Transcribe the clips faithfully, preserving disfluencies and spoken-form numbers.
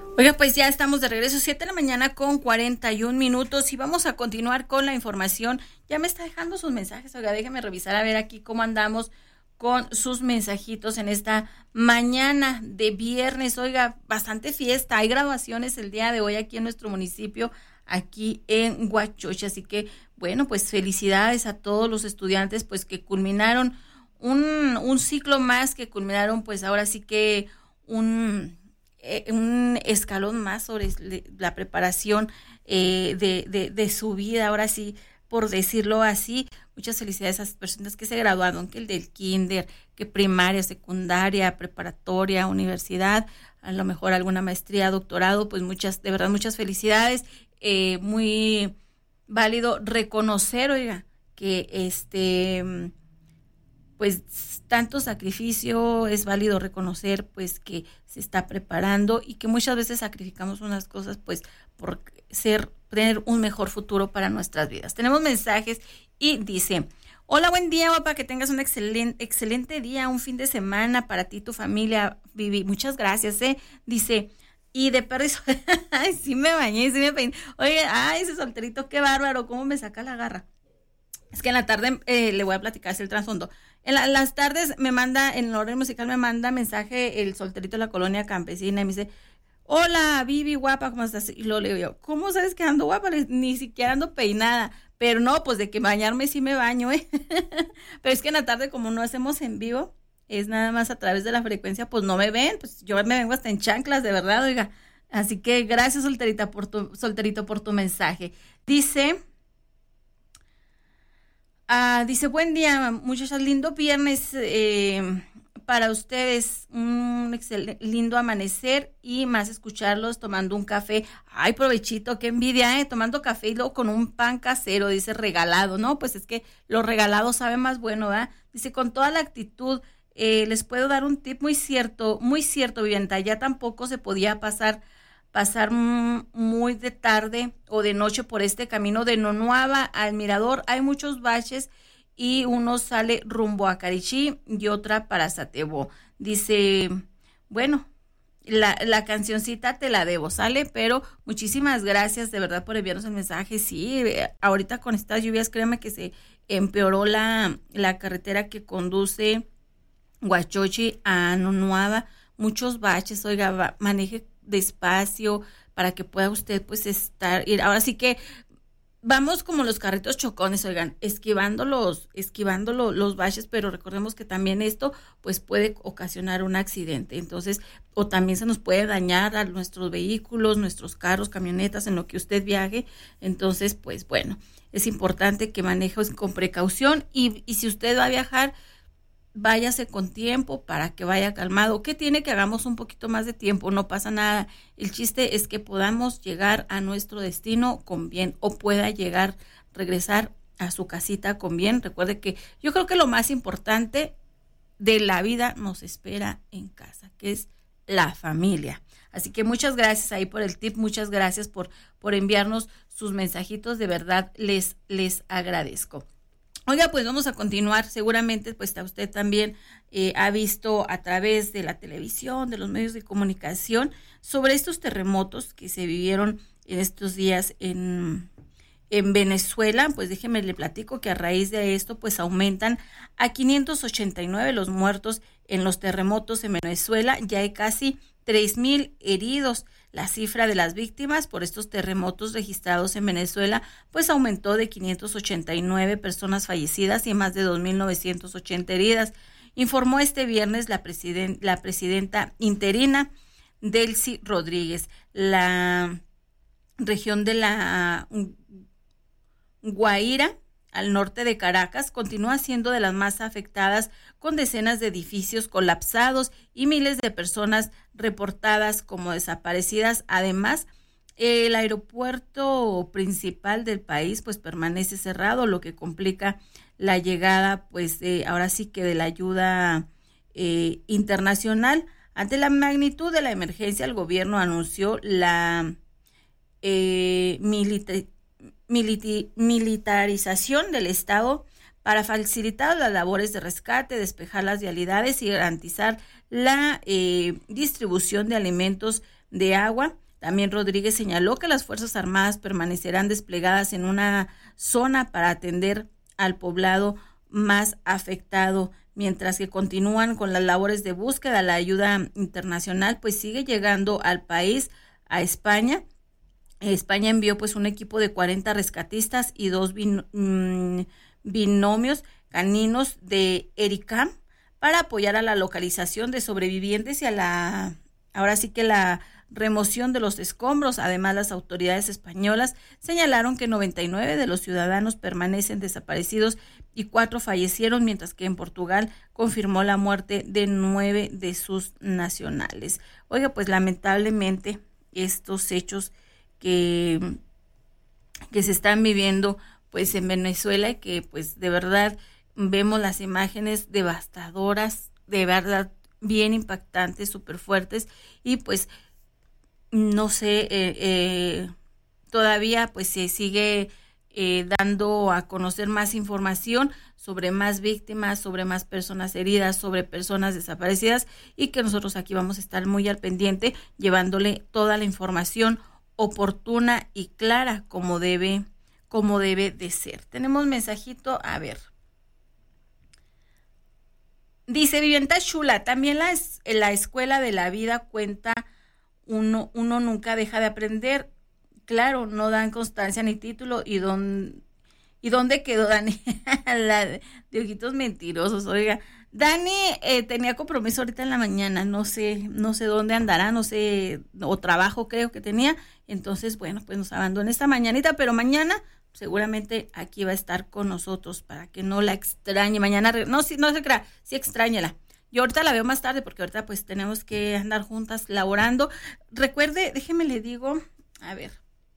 Oiga, pues ya estamos de regreso, siete de la mañana con cuarenta y un minutos y vamos a continuar con la información. Ya me está dejando sus mensajes, oiga, déjeme revisar a ver aquí cómo andamos con sus mensajitos en esta mañana de viernes. Oiga, bastante fiesta, hay graduaciones el día de hoy aquí en nuestro municipio, aquí en Huachoche, así que bueno, pues felicidades a todos los estudiantes pues que culminaron un, un ciclo más, que culminaron pues ahora sí que un... Eh, un escalón más sobre la preparación eh, de, de, de su vida, ahora sí, por decirlo así. Muchas felicidades a esas personas que se graduaron, que el del kinder, que primaria, secundaria, preparatoria, universidad, a lo mejor alguna maestría, doctorado, pues muchas, de verdad, muchas felicidades. Eh, muy válido reconocer, oiga, que este... pues tanto sacrificio, es válido reconocer pues que se está preparando y que muchas veces sacrificamos unas cosas pues por ser, tener un mejor futuro para nuestras vidas. Tenemos mensajes y dice: hola, buen día, guapa, que tengas un excelente, excelente día, un fin de semana para ti y tu familia, Vivi. Muchas gracias, eh. Dice, y de perros, ay, sí me bañé, sí me peiné. Oye, ay, ese solterito, qué bárbaro, cómo me saca la garra. Es que en la tarde eh, le voy a platicar el trasfondo. En, la, en las tardes me manda, en el orden musical me manda mensaje el solterito de la colonia campesina y me dice: hola, Vivi, guapa, ¿cómo estás? Y lo leo yo: ¿cómo sabes que ando guapa? Ni siquiera ando peinada. Pero no, pues de que bañarme sí me baño, ¿eh? Pero es que en la tarde, como no hacemos en vivo, es nada más a través de la frecuencia, pues no me ven, pues yo me vengo hasta en chanclas, de verdad, oiga. Así que gracias, solterita, por tu, solterito, por tu mensaje. Dice... Ah, dice, buen día, muchachas, lindo viernes eh, para ustedes, un excel- lindo amanecer y más escucharlos tomando un café. Ay, provechito, qué envidia, ¿eh? Tomando café y luego con un pan casero, dice, regalado, ¿no? Pues es que lo regalado sabe más bueno, ¿verdad? Dice, con toda la actitud, eh, les puedo dar un tip muy cierto, muy cierto, Vivienta, ya tampoco se podía pasar pasar muy de tarde o de noche por este camino de Nonuava al Mirador. Hay muchos baches y uno sale rumbo a Carichí y otra para Satebo. Dice, bueno, la, la cancioncita te la debo, ¿sale? Pero muchísimas gracias de verdad por enviarnos el mensaje. Sí, ahorita con estas lluvias, créeme que se empeoró la, la carretera que conduce Huachochi a Nonuava. Muchos baches, oiga, va, maneje despacio para que pueda usted pues estar, ir. Ahora sí que vamos como los carritos chocones, oigan, esquivando los, esquivando lo, los baches, pero recordemos que también esto pues puede ocasionar un accidente, entonces, o también se nos puede dañar a nuestros vehículos, nuestros carros, camionetas, en lo que usted viaje. Entonces, pues bueno, es importante que maneje con precaución y, y si usted va a viajar, váyase con tiempo para que vaya calmado. ¿Qué tiene? Que hagamos un poquito más de tiempo, no pasa nada. El chiste es que podamos llegar a nuestro destino con bien o pueda llegar, regresar a su casita con bien. Recuerde que yo creo que lo más importante de la vida nos espera en casa, que es la familia. Así que muchas gracias ahí por el tip, muchas gracias por, por enviarnos sus mensajitos, de verdad les, les agradezco. Oiga, pues vamos a continuar. Seguramente pues usted también eh, ha visto a través de la televisión, de los medios de comunicación, sobre estos terremotos que se vivieron en estos días en, en Venezuela. Pues déjeme le platico que a raíz de esto pues aumentan a quinientos ochenta y nueve los muertos en los terremotos en Venezuela. Ya hay casi tres mil heridos. La cifra de las víctimas por estos terremotos registrados en Venezuela pues aumentó de quinientas ochenta y nueve personas fallecidas y más de dos mil novecientas ochenta heridas, informó este viernes la, presiden- la presidenta interina Delcy Rodríguez. La región de la Guaira, al norte de Caracas, continúa siendo de las más afectadas, con decenas de edificios colapsados y miles de personas reportadas como desaparecidas. Además, el aeropuerto principal del país pues permanece cerrado, lo que complica la llegada pues de, ahora sí que de la ayuda eh, internacional. Ante la magnitud de la emergencia, el gobierno anunció la eh, milita- militi- militarización del Estado para facilitar las labores de rescate, despejar las vialidades y garantizar la eh, distribución de alimentos, de agua. También Rodríguez señaló que las Fuerzas Armadas permanecerán desplegadas en una zona para atender al poblado más afectado, mientras que continúan con las labores de búsqueda. La ayuda internacional pues sigue llegando al país, a España. España envió pues un equipo de cuarenta rescatistas y dos bin, mmm, binomios caninos de ERICAM para apoyar a la localización de sobrevivientes y a la, ahora sí que la remoción de los escombros. Además, las autoridades españolas señalaron que noventa y nueve de los ciudadanos permanecen desaparecidos y cuatro fallecieron, mientras que en Portugal confirmó la muerte de nueve de sus nacionales. Oiga, pues lamentablemente estos hechos que, que se están viviendo pues en Venezuela y que pues de verdad vemos las imágenes devastadoras, de verdad bien impactantes, súper fuertes, y pues no sé, eh, eh, todavía pues se sigue eh, dando a conocer más información sobre más víctimas, sobre más personas heridas, sobre personas desaparecidas, y que nosotros aquí vamos a estar muy al pendiente, llevándole toda la información oportuna y clara como debe, como debe de ser. Tenemos mensajito, a ver. Dice Vivienda Chula, también la, es, la escuela de la vida cuenta. Uno, uno nunca deja de aprender. Claro, no dan constancia ni título. ¿Y, don, ¿y dónde quedó Dani? La de, de ojitos mentirosos. Oiga, Dani eh, tenía compromiso ahorita en la mañana. No sé, no sé dónde andará, no sé, o trabajo creo que tenía. Entonces, bueno, pues nos abandona esta mañanita, pero mañana seguramente aquí va a estar con nosotros para que no la extrañe. Mañana, no, sí, no se crea, sí extrañela. Yo ahorita la veo más tarde porque ahorita pues tenemos que andar juntas laborando. Recuerde, déjeme le digo, a ver,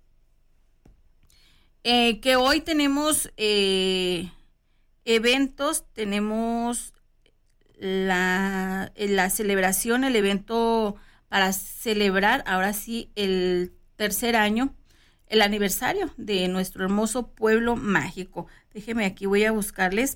eh, que hoy tenemos eh, eventos, tenemos la, la celebración, el evento para celebrar ahora sí el tercer año, el aniversario de nuestro hermoso pueblo mágico. Déjeme aquí, voy a buscarles.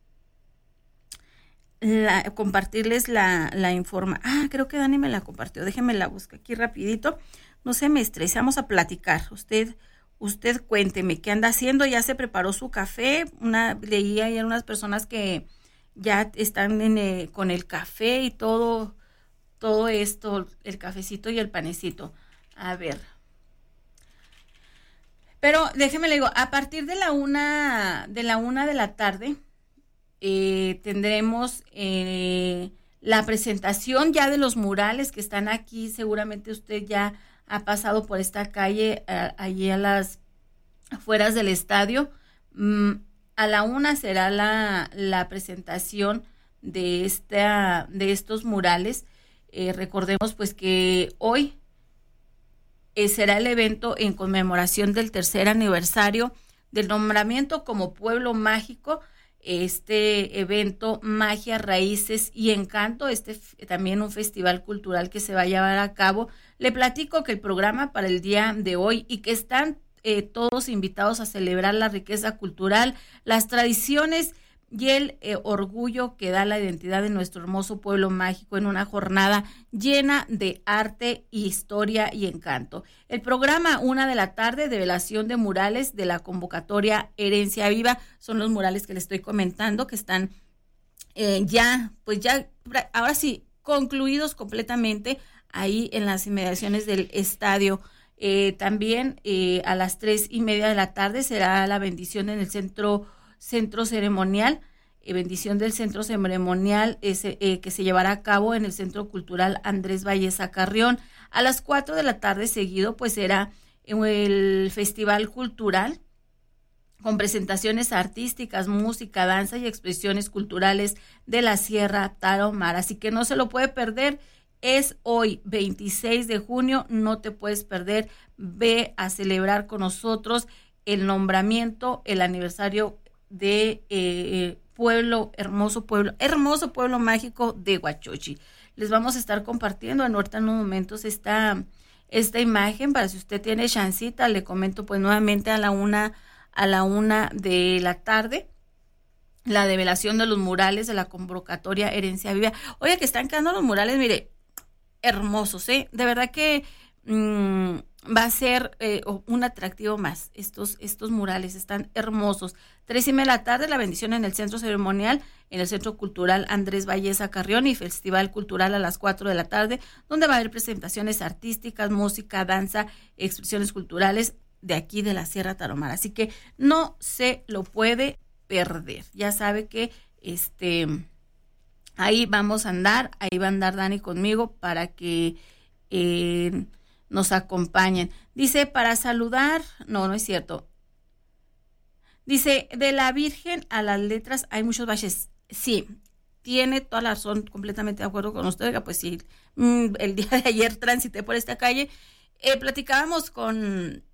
La, compartirles la, la información. Ah, creo que Dani me la compartió. Déjenme la busco aquí rapidito. No se me estrese, vamos a platicar. Usted, usted cuénteme qué anda haciendo. Ya se preparó su café. Una leía ayer unas personas que ya están en, eh, con el café y todo, todo esto, el cafecito y el panecito. A ver. Pero déjeme le digo, a partir de la una, de la una de la tarde. Eh, tendremos eh, la presentación ya de los murales que están aquí. Seguramente usted ya ha pasado por esta calle, a, allí a las afueras del estadio. Mm, a la una será la, la presentación de, esta, de estos murales. Eh, recordemos pues que hoy eh, será el evento en conmemoración del tercer aniversario del nombramiento como pueblo mágico. Este evento Magia, Raíces y Encanto, este también un festival cultural que se va a llevar a cabo. Le platico que el programa para el día de hoy y que están eh, todos invitados a celebrar la riqueza cultural, las tradiciones y el eh, orgullo que da la identidad de nuestro hermoso pueblo mágico en una jornada llena de arte, historia y encanto. El programa, una de la tarde, develación de murales de la convocatoria Herencia Viva, son los murales que les estoy comentando, que están eh, ya, pues ya, ahora sí, concluidos completamente ahí en las inmediaciones del estadio. Eh, también eh, a las tres y media de la tarde será la bendición en el centro centro ceremonial, eh, bendición del centro ceremonial ese, eh, que se llevará a cabo en el Centro Cultural Andrés Valleza Carrión. A las cuatro de la tarde seguido pues será el Festival Cultural con presentaciones artísticas, música, danza y expresiones culturales de la Sierra Tarahumara. Así que no se lo puede perder. Es hoy, veintiséis de junio, no te puedes perder. Ve a celebrar con nosotros el nombramiento, el aniversario de eh, pueblo, hermoso pueblo, hermoso pueblo mágico de Huachochi. Les vamos a estar compartiendo en ahorita en unos momentos esta, esta imagen para si usted tiene chancita. Le comento pues nuevamente a la una, a la una de la tarde la develación de los murales de la convocatoria Herencia Viva. Oye, que están quedando los murales, mire, hermosos, ¿eh? De verdad que mmm, va a ser eh, un atractivo más. Estos, estos murales están hermosos. Tres y media de la tarde, la bendición en el centro ceremonial, en el Centro Cultural Andrés Valleza Carrión, y Festival Cultural a las cuatro de la tarde, donde va a haber presentaciones artísticas, música, danza, expresiones culturales de aquí de la Sierra Tarahumara. Así que no se lo puede perder. Ya sabe que este ahí vamos a andar, ahí va a andar Dani conmigo para que eh, nos acompañen. Dice, para saludar, no, no es cierto. Dice, de la Virgen a las letras hay muchos baches. Sí, tiene toda la razón, completamente de acuerdo con usted. Oiga, pues sí, el día de ayer transité por esta calle, eh, platicábamos con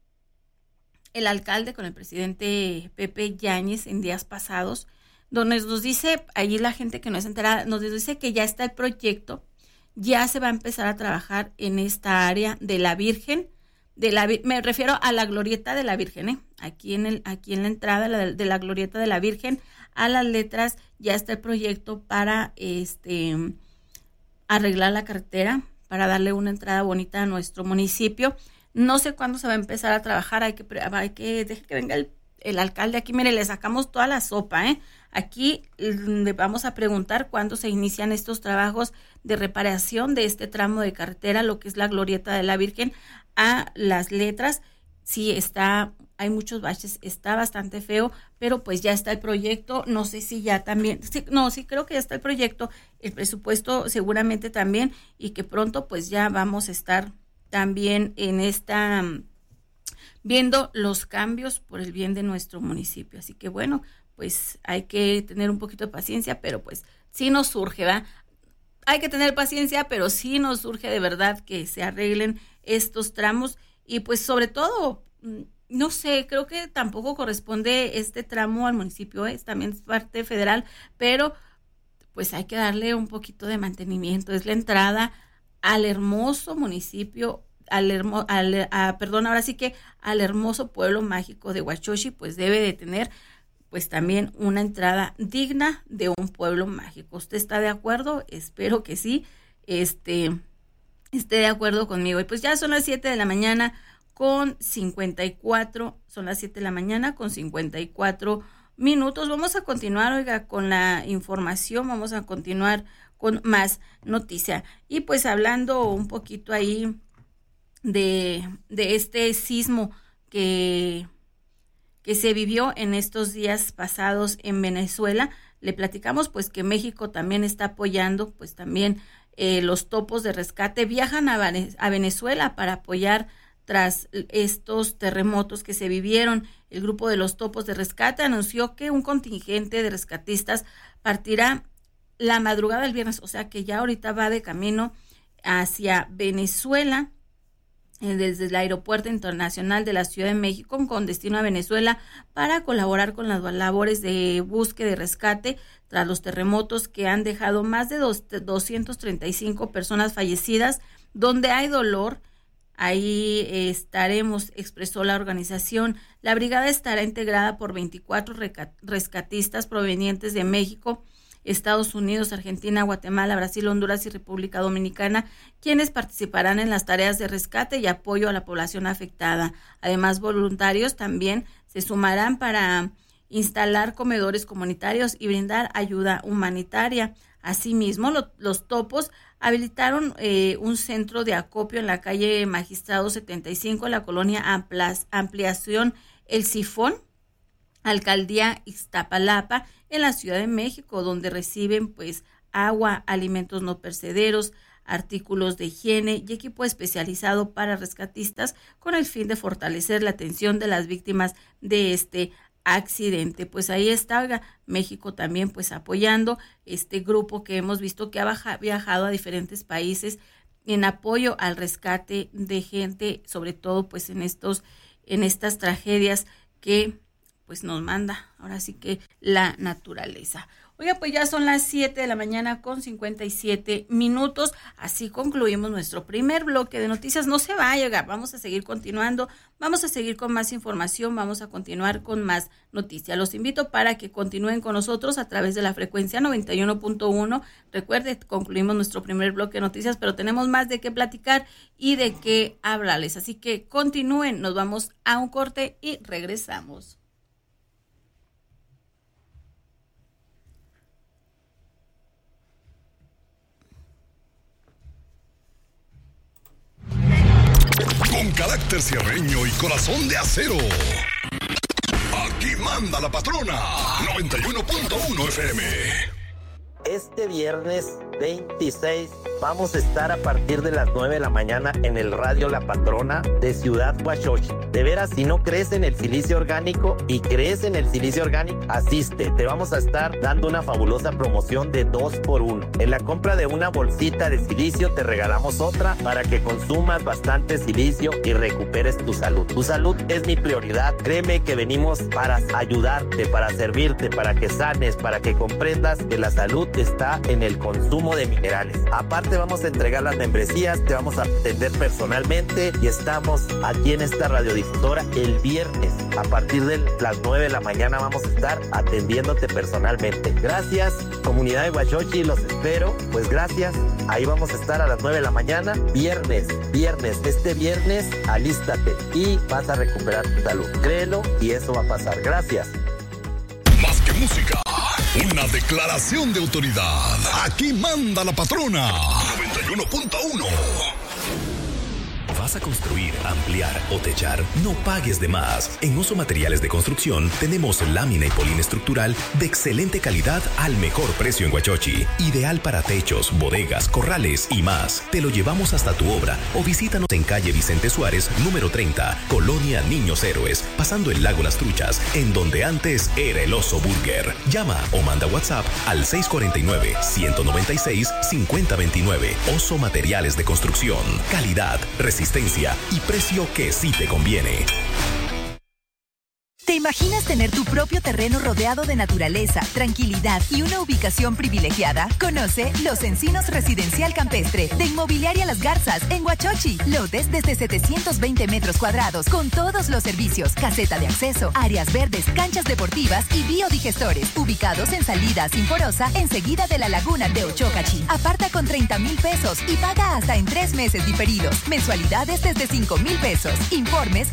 el alcalde, con el presidente Pepe Yáñez en días pasados, donde nos dice, allí la gente que no es enterada, nos dice que ya está el proyecto, ya se va a empezar a trabajar en esta área de la Virgen, de la me refiero a la glorieta de la Virgen, ¿eh? Aquí en el, aquí en la entrada de la, de la glorieta de la Virgen, a las letras, ya está el proyecto para este arreglar la carretera, para darle una entrada bonita a nuestro municipio. No sé cuándo se va a empezar a trabajar, hay que, hay que deje que venga el, el alcalde aquí, mire, le sacamos toda la sopa, ¿eh? Aquí le vamos a preguntar cuándo se inician estos trabajos de reparación de este tramo de carretera, lo que es la glorieta de la Virgen a las letras. Sí, está, hay muchos baches, está bastante feo, pero pues ya está el proyecto, no sé si ya también, sí, no, sí creo que ya está el proyecto, el presupuesto seguramente también, y que pronto pues ya vamos a estar también en esta, viendo los cambios por el bien de nuestro municipio. Así que bueno, pues hay que tener un poquito de paciencia, pero pues sí nos surge, ¿va? Hay que tener paciencia, pero sí nos surge de verdad que se arreglen estos tramos, y pues sobre todo, no sé, creo que tampoco corresponde este tramo al municipio, es también es parte federal, pero pues hay que darle un poquito de mantenimiento. Es la entrada al hermoso municipio, al, hermo, al a, perdón, ahora sí que al hermoso pueblo mágico de Huachochi, pues debe de tener pues también una entrada digna de un pueblo mágico. ¿Usted está de acuerdo? Espero que sí, este, esté de acuerdo conmigo. Y pues ya son las siete de la mañana con cincuenta y cuatro, son las siete de la mañana con cincuenta y cuatro minutos. Vamos a continuar, oiga, con la información, vamos a continuar con más noticia. Y pues hablando un poquito ahí de, de este sismo que, que se vivió en estos días pasados en Venezuela, le platicamos pues que México también está apoyando, pues también eh, los topos de rescate viajan a, a Venezuela para apoyar tras estos terremotos que se vivieron. El grupo de los topos de rescate anunció que un contingente de rescatistas partirá la madrugada del viernes, o sea que ya ahorita va de camino hacia Venezuela, eh, desde el Aeropuerto Internacional de la Ciudad de México, con destino a Venezuela, para colaborar con las labores de búsqueda y rescate tras los terremotos que han dejado más de dos, doscientas treinta y cinco personas fallecidas. Donde hay dolor, ahí eh, estaremos, expresó la organización. La brigada estará integrada por veinticuatro rescatistas provenientes de México, Estados Unidos, Argentina, Guatemala, Brasil, Honduras y República Dominicana, quienes participarán en las tareas de rescate y apoyo a la población afectada. Además, voluntarios también se sumarán para instalar comedores comunitarios y brindar ayuda humanitaria. Asimismo, lo, los topos habilitaron eh, un centro de acopio en la calle Magistrado setenta y cinco, en la colonia Amplas, Ampliación El Sifón, Alcaldía Iztapalapa, en la Ciudad de México, donde reciben pues agua, alimentos no perecederos, artículos de higiene y equipo especializado para rescatistas, con el fin de fortalecer la atención de las víctimas de este accidente. Pues ahí está, oiga, México también pues apoyando este grupo que hemos visto que ha baja, viajado a diferentes países en apoyo al rescate de gente, sobre todo pues en estos, en estas tragedias que pues nos manda ahora sí que la naturaleza. Oiga, pues ya son las siete de la mañana con cincuenta y siete minutos. Así concluimos nuestro primer bloque de noticias. No se vaya, oiga, vamos a seguir continuando, vamos a seguir con más información, vamos a continuar con más noticias. Los invito para que continúen con nosotros a través de la frecuencia noventa y uno punto uno. Recuerde, concluimos nuestro primer bloque de noticias, pero tenemos más de qué platicar y de qué hablarles. Así que continúen, nos vamos a un corte y regresamos. Con carácter sierreño y corazón de acero. Aquí manda la patrona. noventa y uno punto uno F M. Este viernes veintiséis vamos a estar a partir de las nueve de la mañana en el Radio La Patrona de Ciudad Huachochi. De veras, si no crees en el silicio orgánico y crees en el silicio orgánico, asiste. Te vamos a estar dando una fabulosa promoción de dos por uno. En la compra de una bolsita de silicio te regalamos otra para que consumas bastante silicio y recuperes tu salud. Tu salud es mi prioridad. Créeme que venimos para ayudarte, para servirte, para que sanes, para que comprendas que la salud está en el consumo de minerales. Aparte vamos a entregar las membresías, te vamos a atender personalmente y estamos aquí en esta radiodifusora el viernes. A partir de las nueve de la mañana vamos a estar atendiéndote personalmente. Gracias, comunidad de Huachochi, los espero. Pues gracias, ahí vamos a estar a las nueve de la mañana, viernes, viernes, este viernes, alístate y vas a recuperar tu salud. Créelo y eso va a pasar. Gracias. Más que música, una declaración de autoridad. Aquí manda la patrona. noventa y uno punto uno. ¿Vas a construir, ampliar o techar? No pagues de más. En Oso Materiales de Construcción tenemos lámina y polín estructural de excelente calidad al mejor precio en Huachochi. Ideal para techos, bodegas, corrales y más. Te lo llevamos hasta tu obra o visítanos en calle Vicente Suárez, número treinta, Colonia Niños Héroes, pasando el lago Las Truchas, en donde antes era el Oso Burger. Llama o manda WhatsApp al seis cuatro nueve, uno nueve seis, cinco cero dos nueve. Oso Materiales de Construcción. Calidad, resistencia y precio que sí te conviene. ¿Te imaginas tener tu propio terreno rodeado de naturaleza, tranquilidad y una ubicación privilegiada? Conoce Los Encinos Residencial Campestre de Inmobiliaria Las Garzas en Huachochi. Lotes desde setecientos veinte metros cuadrados con todos los servicios, caseta de acceso, áreas verdes, canchas deportivas y biodigestores. Ubicados en salida Sinforosa, enseguida de la laguna de Ochocachi. Aparta con treinta mil pesos y paga hasta en tres meses diferidos. Mensualidades desde cinco mil pesos. Informes